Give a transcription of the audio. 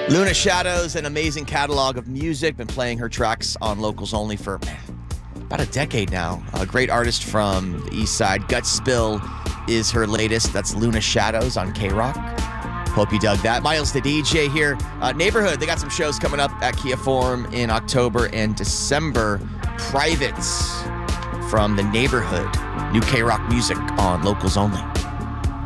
Luna Shadows, an amazing catalog of music. Been playing her tracks on Locals Only for about a decade now. A great artist from the East Side. Gut Spill is her latest. That's Luna Shadows on K-Rock. Hope you dug that. Miles the DJ here. Neighborhood, they got some shows coming up at Kia Forum in October and December. Privates from the Neighborhood. New K-Rock music on Locals Only.